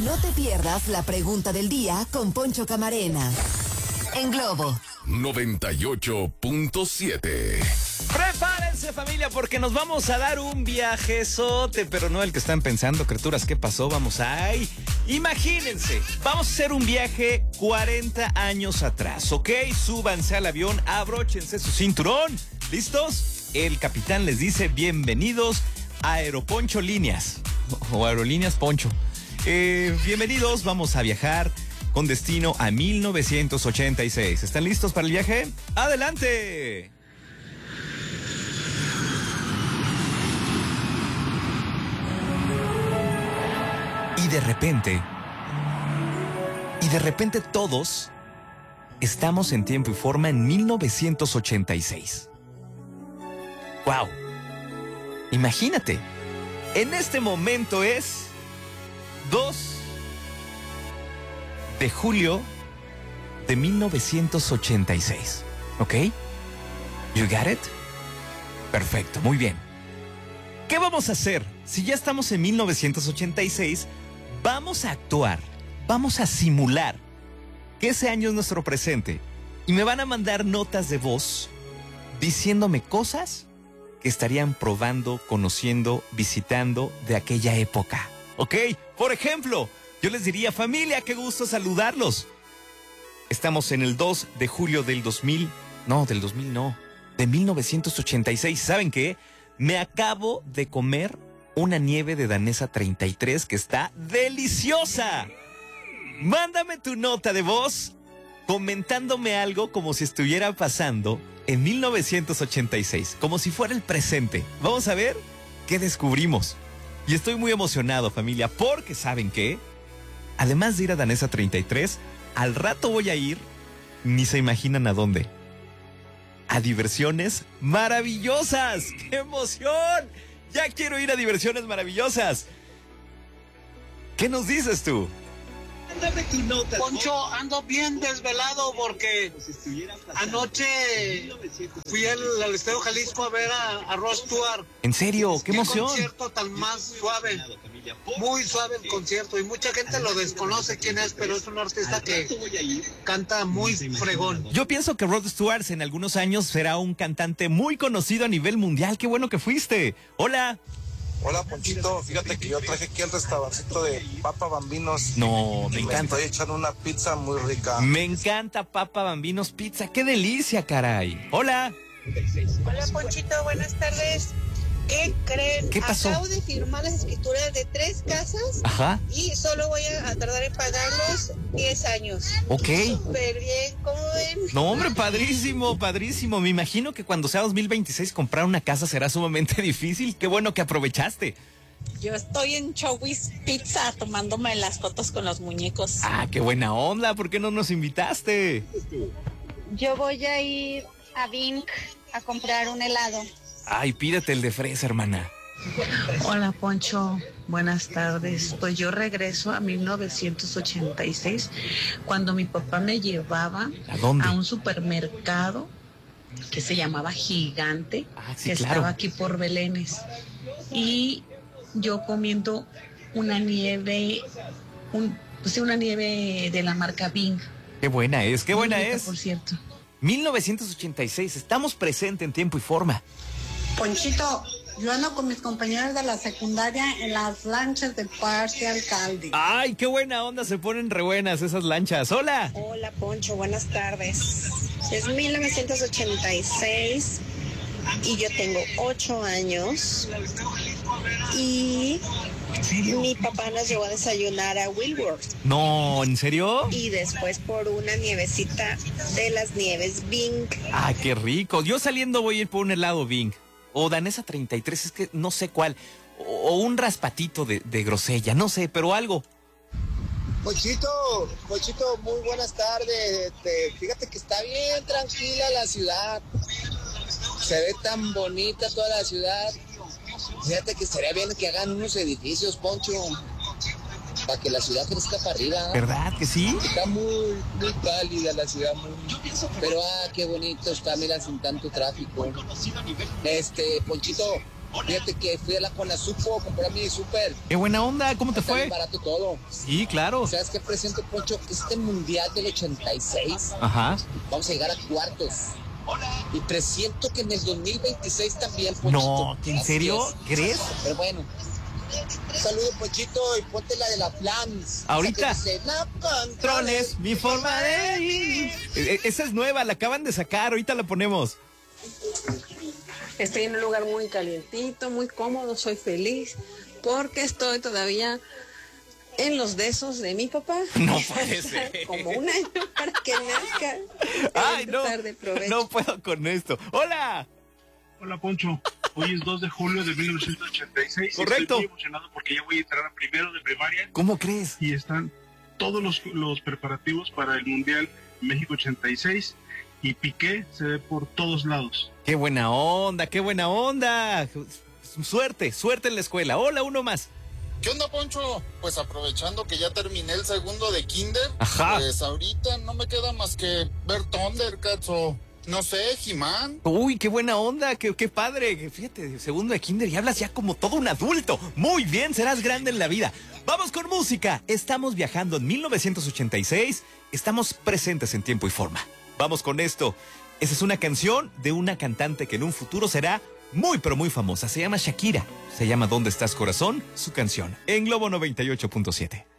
No te pierdas la pregunta del día con Poncho Camarena. En Globo 98.7. Prepárense, familia, porque nos vamos a dar un viajezote, pero no el que están pensando, criaturas, ¿qué pasó? Vamos a... Imagínense, vamos a hacer un viaje 40 años atrás, ¿ok? Súbanse al avión, abróchense su cinturón. ¿Listos? El capitán les dice bienvenidos a Aeroponcho Líneas, o Aerolíneas Poncho. Bienvenidos, vamos a viajar con destino a 1986. ¿Están listos para el viaje? ¡Adelante! Y de repente todos estamos en tiempo y forma en 1986. ¡Wow! Imagínate, en este momento es 2 de julio de 1986. ¿Ok? You got it? Perfecto, muy bien. ¿Qué vamos a hacer? Si ya estamos en 1986, vamos a actuar, vamos a simular que ese año es nuestro presente y me van a mandar notas de voz diciéndome cosas que estarían probando, conociendo, visitando de aquella época. ¿Ok? Por ejemplo, yo les diría, familia, qué gusto saludarlos. Estamos en el 2 de julio del 2000. No, del 2000 no. De 1986. ¿Saben qué? Me acabo de comer una nieve de Danesa 33 que está deliciosa. Mándame tu nota de voz comentándome algo como si estuviera pasando en 1986, como si fuera el presente. Vamos a ver qué descubrimos. Y estoy muy emocionado, familia, porque ¿saben qué? Además de ir a Danesa 33, al rato voy a ir, ni se imaginan a dónde. A Diversiones Maravillosas. ¡Qué emoción! Ya quiero ir a Diversiones Maravillosas. ¿Qué nos dices tú? Poncho, ando bien desvelado porque anoche fui al Estadio Jalisco a ver a Rod Stewart. ¿En serio? ¡Qué emoción! Qué concierto tan más suave. Muy suave el concierto y mucha gente lo desconoce quién es, pero es un artista que canta muy fregón. Yo pienso que Rod Stewart en algunos años será un cantante muy conocido a nivel mundial. ¡Qué bueno que fuiste! ¡Hola! Hola, Ponchito, fíjate que yo traje aquí el restaurancito de Papa Bambinos. No, me encanta. Estoy echando una pizza muy rica. Me encanta Papa Bambinos Pizza. ¡Qué delicia, caray! ¡Hola! Hola, Ponchito, buenas tardes. ¿Qué creen? ¿Qué pasó? Acabo de firmar las escrituras de 3 casas. Ajá. Y solo voy a tardar en pagarlos 10 años. Ok. Súper bien, ¿cómo ven? No, hombre, padrísimo, padrísimo. Me imagino que cuando sea 2026 comprar una casa será sumamente difícil. Qué bueno que aprovechaste. Yo estoy en Chowis Pizza tomándome las fotos con los muñecos. Ah, qué buena onda. ¿Por qué no nos invitaste? Yo voy a ir a Bing a comprar un helado. Ay, pídete el de fresa, hermana. Hola, Poncho, buenas tardes. Pues yo regreso a 1986, cuando mi papá me llevaba ¿A dónde? a un supermercado que se llamaba Gigante, sí, que claro. estaba aquí por Belénes. Y yo comiendo una nieve, una nieve de la marca Bing. Qué buena es, qué buena Muy rica, es. por cierto. 1986, estamos presentes en tiempo y forma. Ponchito, yo ando con mis compañeros de la secundaria en las lanchas del Parque Alcalde. Ay, qué buena onda, se ponen re buenas esas lanchas. Hola. Hola, Poncho, buenas tardes. Es 1986 y yo tengo 8 años. Y mi papá nos llevó a desayunar a Wilworth. No, ¿en serio? Y después por una nievecita de las nieves Bing. Ah, qué rico. Yo saliendo voy a ir por un helado Bing. O Danesa 33, es que no sé cuál. O un raspatito de grosella, no sé, pero algo. Ponchito, muy buenas tardes. Fíjate que está bien tranquila la ciudad. Se ve tan bonita toda la ciudad. Fíjate que estaría bien que hagan unos edificios, Poncho, para que la ciudad crezca para arriba. ¿Verdad que sí? Está muy cálida la ciudad, pero qué bonito está, mira, sin tanto tráfico. Ponchito, Fíjate que fui a la Conasupo a comprar mi súper. ¡Qué buena onda! ¿Cómo te Está bien fue? barato todo. Sí, claro. ¿Sabes qué presento, Poncho? Este mundial del 86, Ajá. vamos a llegar a cuartos. Y presiento que en el 2026 también, Ponchito. No, ¿en serio? Así es. ¿Crees? Pero bueno. Un saludo, Ponchito, y ponte la de la Flans. Ahorita. Esa que dice, no controles Troles, mi forma de ir. Esa es nueva, la acaban de sacar, ahorita la ponemos. Estoy en un lugar muy calientito, muy cómodo, soy feliz porque estoy todavía en los besos de mi papá. No puede ser. Como un año para que nazca. Ay, no, Tarde, provecho. no puedo con esto. ¡Hola! Hola, Poncho. Hoy es 2 de julio de 1986. Correcto. Estoy muy emocionado porque ya voy a entrar a primero de primaria. ¿Cómo crees? Y están todos los preparativos para el Mundial México 86. Y Piqué se ve por todos lados. ¡Qué buena onda, qué buena onda! Suerte, suerte en la escuela. Hola, uno más. ¿Qué onda, Poncho? Pues aprovechando que ya terminé el segundo de kinder, Ajá. Pues ahorita no me queda más que ver Thundercats o, no sé, He-Man. Uy, qué buena onda, qué padre. Fíjate, segundo de kinder y hablas ya como todo un adulto. Muy bien, serás grande en la vida. Vamos con música. Estamos viajando en 1986. Estamos presentes en tiempo y forma. Vamos con esto. Esa es una canción de una cantante que en un futuro será muy, pero muy famosa. Se llama Shakira. Se llama ¿Dónde estás, corazón? Su canción en Globo 98.7.